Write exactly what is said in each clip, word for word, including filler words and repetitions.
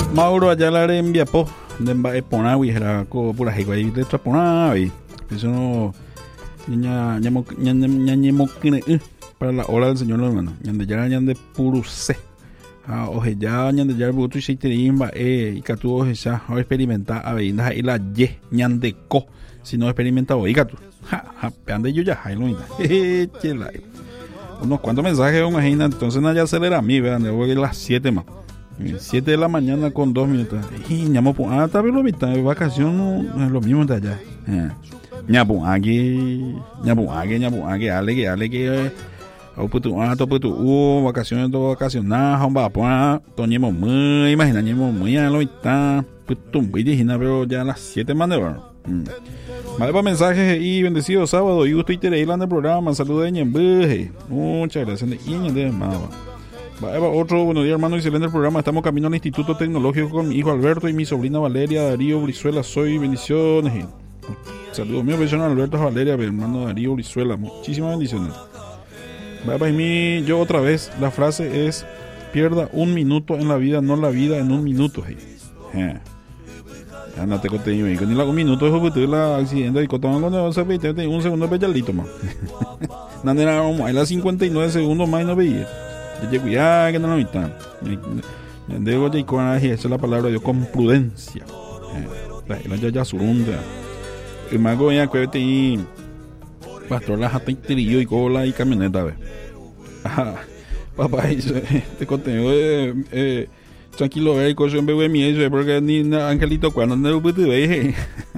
Mauro Ayala Rembiapo, de Mbae Ponawi, era como por ahí, ahí de Traponawi. Eso no. Ña ñamo ña ñamo para la hora del Señor, hermano. Ñande ya ñande puruse. Ah, oje ya ñande ya butu shiterimba eh y catu oje ya a experimentar a veinda y la ye ñande co si no experimenta hoy catu. Ja, ja, ande yo ya hay lo inda. Chela. Unos cuantos mensajes, imagina, entonces ya acelera a mí, vean, de hoy a las siete más. siete de la mañana con dos minutos. Y ñamo pu ah, está bien lo mitad, vacación no es lo mismo de allá. Eh. Ñapu aquí, ñapu aquí, ñapu aquí, ale que ale que o putu ah, to putu u vacaciones to vacacionar, homba pa, toñemo muy, imagina ñemo muy a lo mitad, putu muy digna, pero ya a las siete más de hora. Vale, para mensajes y bendecido sábado y gusto y tereílan del programa, saludos de Ñembeje. Muchas gracias de Iña de Mava. Vale, otro buenos días, hermano, excelente el programa. Estamos camino al Instituto Tecnológico con mi hijo Alberto y mi sobrina Valeria Darío Brizuela. Soy bendiciones. Saludos mío, personal Alberto Valeria, mi hermano Darío Brizuela. Muchísimas bendiciones. Vale, para mí, yo otra vez, la frase es: pierda un minuto en la vida, no la vida en un minuto. Eh. No te conté yo, ni la un minuto es que la accidente y contamos cuando vas a ver un segundo peyalito más. Nada era como hay las cincuenta y nueve segundos más y no veía. Yo llego ya que no la mitad. Debo de coraje, esa es la palabra de Dios, con prudencia. La la ya ya surunda. El mago ya cuete y pastor la jata interior y cola y camioneta, ve. Ajá. Papá, te conté eh eh tranquilo, ver, cosa en bebé mi eso, porque ni Angelito cuando no puede ver.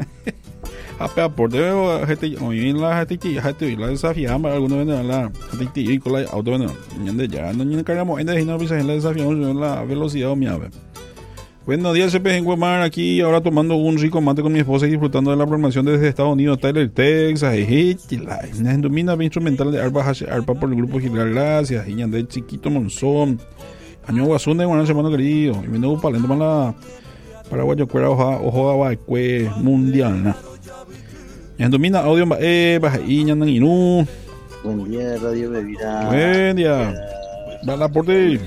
Apa por debo gente hoy en la gente gente la desafiamos alguna vez la gente y con la auto no ñande ya no ni cargamos en de no pisa en la desafiamos la velocidad mi ave. Buenos días, C P en Guamar aquí ahora tomando un rico mate con mi esposa y disfrutando de la programación desde Estados Unidos, Tyler, Texas, y la domina instrumental de arpa arpa por el grupo Gilgar, gracias, y ñande chiquito Monzón. Año Guasunde, buenas hermano querido. Y viene un palento para la Paraguayo Cuera Ojo Abacue Mundial. ¿No? En domina audio eh baja y ñandan inú. Buen día, Radio Bebida. Buen día. Va la porte.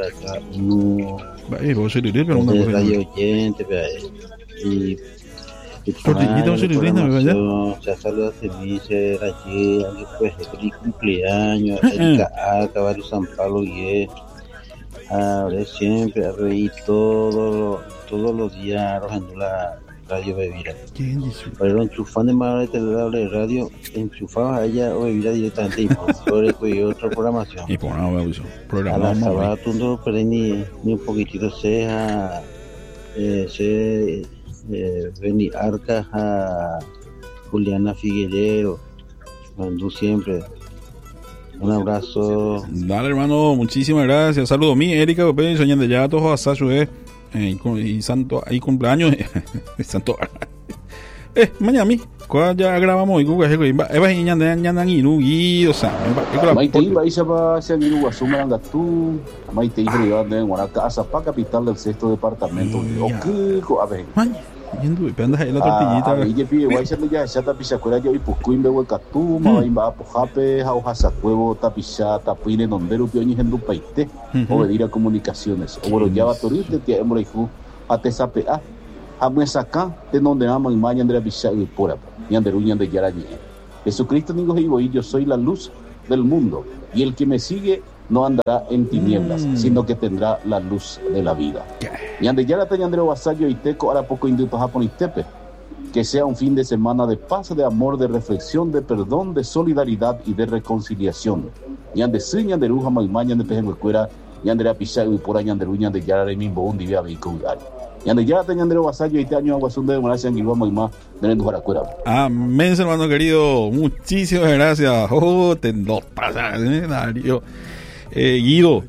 No. Va eh vos se diré pero una cosa. Radio oyente, y Tortillita vos se diré, ¿no? ¿Verdad? Ya saluda feliz allí, alguien pues feliz cumpleaños, Erika Arca, Barrio San Pablo y ahora siempre a reír todo, todos los días arrojando la Radio Bebida. Pero enchufando en mano de radio, enchufaba a ella o Bebida directamente y por otro programación. Y por nada, eso. A la sábado, tú no perdés ni, ni un poquitito, sea, eh, se, eh, Beni Arca, a Juliana Figuerero, mandó siempre. Un abrazo. Dale, hermano, muchísimas gracias. Saludos a mí, Erika López, soñando ya todos a Sasu eh, y santo ahí cumpleaños. Santo. Eh, mañana a mí, cuando ya grabamos y Google, Eva y ñandan ñandan y nugi, o sea, Maite iba a va se vino a sumar tú, Maite iba de Guanacaza, para capital del sexto departamento. Ok, a ver. Yendo y penda ahí la tortillita. Ah, y pide guay se le ya ya tapisa cuera yo y puscuin bebo catuma, va imba pojape, jauja cuevo tapisa tapine nondero pioñi hendu paite, obedir a comunicaciones. O bueno, ya va torite tía hemos hijo a tesapea. A muesaca de donde ama y mañana de la visa y pura, y anderuña de yarañe. Jesucristo digo y yo soy la luz del mundo, y el que me sigue no andará en tinieblas, mm. sino que tendrá la luz de la vida. Y ande ya la teñandreo vasallo y teco ahora poco induto japón y tepe. Que sea un fin de semana de paz, de amor, de reflexión, de perdón, de solidaridad y de reconciliación. Y ande siña de ruja maimaña de pejengo cuera, y andrea pisayo y por año anderuña de yarare mimbo un divia vehículo. Y ande ya teñandreo vasallo y te año aguasunde de moracia en Guilua maimá de nendujar cuera. Amén, hermano querido. Muchísimas gracias. Oh, te no pasa, ¿eh, Darío? Eh, Guido,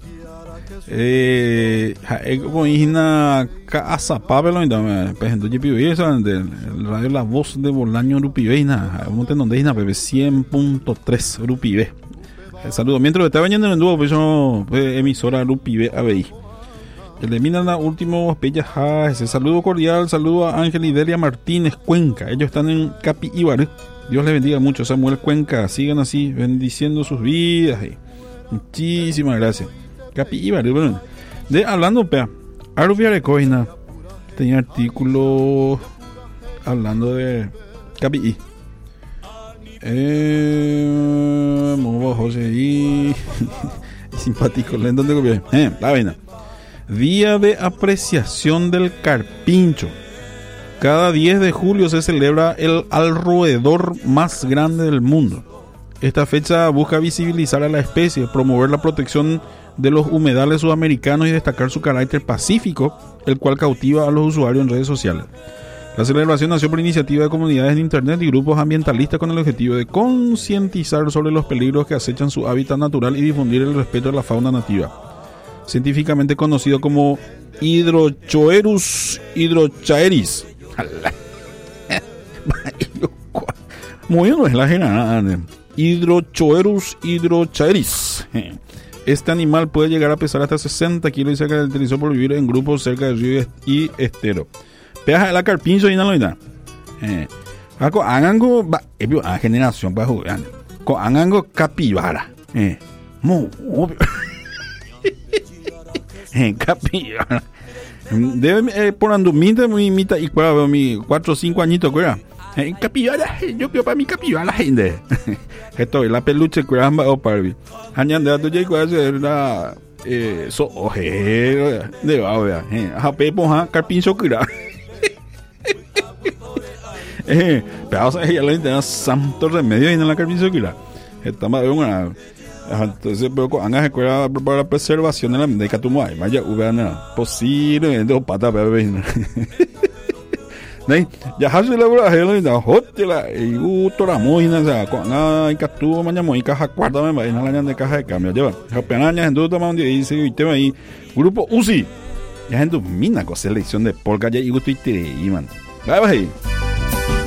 eh, como hijina casa Pablo y también, pues entonces pido eso del radio La Voz de Bolaño Rupibeina, un montón de isna, bebé cien punto tres Rupibe. Saludos, mientras estaba bañando en el dúo, pues yo, pues, emisora Rupibe A B I. El de Mina último Pella, ese saludo cordial, saludo a Ángel y Delia Martínez Cuenca, ellos están en Capi Ibarú. Dios les bendiga mucho, Samuel Cuenca, sigan así, bendiciendo sus vidas. Y muchísimas gracias. Capi Ibarú, bueno. De hablando, pea, Arubia de Coina, tenía artículos hablando de K P I. Eh, muy bajo, sí. Simpático, lento de gobierno. Eh, la vaina. Día de apreciación del carpincho. Cada diez de julio se celebra el alroedor más grande del mundo. Esta fecha busca visibilizar a la especie, promover la protección de los humedales sudamericanos y destacar su carácter pacífico, el cual cautiva a los usuarios en redes sociales. La celebración nació por iniciativa de comunidades de internet y grupos ambientalistas con el objetivo de concientizar sobre los peligros que acechan su hábitat natural y difundir el respeto a la fauna nativa. Científicamente conocido como Hydrochoerus hydrochaeris. Muy bien, no es la general. Hydrochoerus hydrochaeris. Este animal puede llegar a pesar hasta sesenta kilos y se caracterizó por vivir en grupos cerca de ríos y esteros. Peaja la carpincho y no lo ina. Eh, ako angango ba ebio a generación ba jugar. Ko angango capibara. Eh, mo. Eh, capibara. Debe eh, por andumita mi mita y cuál mi cuatro o cinco añitos cuera. Eh, capibara, yo quiero para mi capibara gente. Esto es la peluche curamba o parvi. Añan de tu llego a ser la eh so oje de va vea. Eh, a pepo ha carpincho cura. Eh, pero o sea, ya le da santo remedio en la carpincho cura. Está más de una. Entonces, pero con angas escuela para la preservación de la de Catumay, vaya ubana posible de pata bebé. Nei, ya hace la verdad, hello, da hotela, y utora moina, o sea, con ay catu mañana moi caja cuarta me va en la de caja de cambio, lleva. Japenaña en duda más dice y tema ahí, grupo U C I. Ya en tu mina con selección de polka ya y gusto y te, man. Bye bye.